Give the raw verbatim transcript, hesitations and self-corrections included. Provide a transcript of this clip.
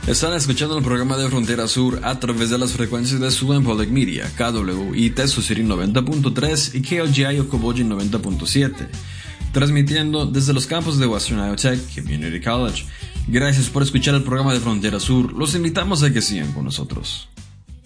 Están escuchando el programa de Frontera Sur a través de las frecuencias de Student Public Media, K W I T Susirin noventa punto tres y K O G I Okoboji noventa punto siete, transmitiendo desde los campus de Western Iowa Tech Community College. Gracias por escuchar el programa de Frontera Sur. Los invitamos a que sigan con nosotros.